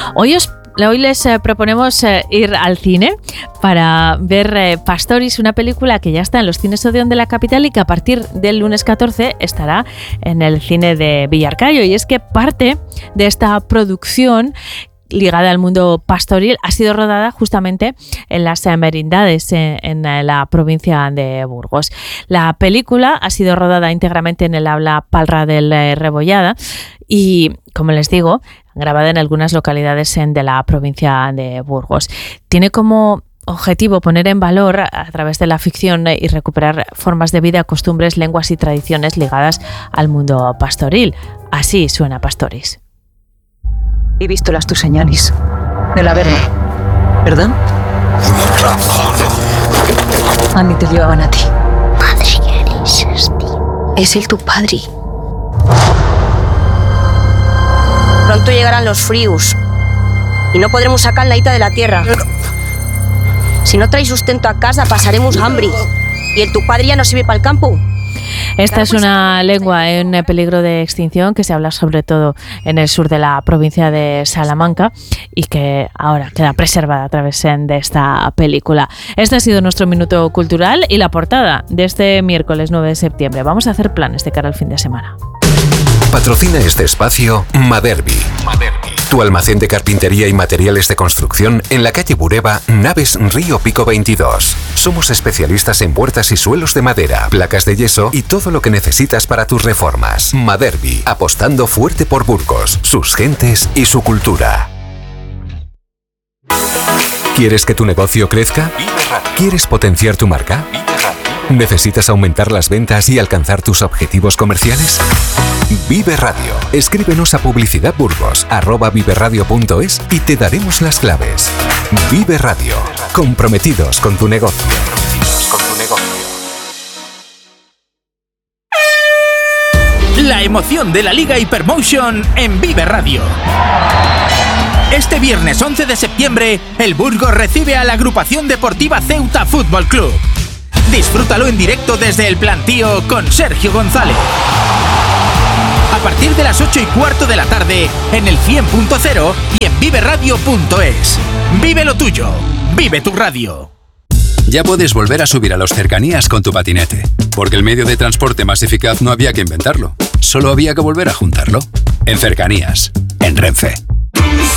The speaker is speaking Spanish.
Hoy les proponemos ir al cine para ver Pastoris, una película que ya está en los cines Odeón de la capital y que a partir del lunes 14 estará en el cine de Villarcayo. Y es que parte de esta producción ligada al mundo pastoril ha sido rodada justamente en las merindades en la provincia de Burgos. La película ha sido rodada íntegramente en el habla palra del Rebollada y, como les digo, grabada en algunas localidades de la provincia de Burgos. Tiene como objetivo poner en valor a través de la ficción y recuperar formas de vida, costumbres, lenguas y tradiciones ligadas al mundo pastoril. Así suena Pastoris. He visto las tus señales del Averno. ¿Perdón? A mí te llevaban a ti. Padre, ¿qué eres este? Es él tu padre. Pronto llegarán los fríos y no podremos sacar la ita de la tierra. Si no traes sustento a casa, pasaremos hambre. Y el tu padre ya no sirve para el campo. Esta es una lengua en peligro de extinción que se habla sobre todo en el sur de la provincia de Salamanca y que ahora queda preservada a través de esta película. Este ha sido nuestro Minuto Cultural y la portada de este miércoles 9 de septiembre. Vamos a hacer planes de cara al fin de semana. Patrocina este espacio Maderbi. Tu almacén de carpintería y materiales de construcción en la calle Bureba, Naves Río Pico 22. Somos especialistas en puertas y suelos de madera, placas de yeso y todo lo que necesitas para tus reformas. Maderbi, apostando fuerte por Burgos, sus gentes y su cultura. ¿Quieres que tu negocio crezca? ¿Quieres potenciar tu marca? ¿Necesitas aumentar las ventas y alcanzar tus objetivos comerciales? Vive Radio. Escríbenos a publicidadburgos@viveradio.es y te daremos las claves. Vive Radio. Comprometidos con tu negocio. La emoción de la Liga Hypermotion en Vive Radio. Este viernes 11 de septiembre, el Burgos recibe a la agrupación deportiva Ceuta Fútbol Club. Disfrútalo en directo desde el plantío con Sergio González. A partir de las 8:15 de la tarde, en el 100.0 y en viveradio.es. Vive lo tuyo. Vive tu radio. Ya puedes volver a subir a los cercanías con tu patinete, porque el medio de transporte más eficaz no había que inventarlo, solo había que volver a juntarlo. En Cercanías, en Renfe.